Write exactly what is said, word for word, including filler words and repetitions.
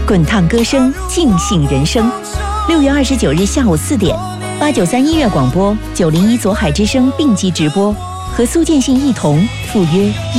滚烫歌声，尽兴人生。六月二十九日下午四点，八九三音乐广播、九零一左海之声并机直播，和苏建信一同赴约。